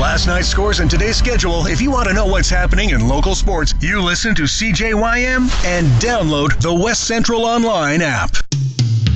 last night's scores and today's schedule. If you want to know what's happening in local sports, you listen to CJYM and download the West Central Online app.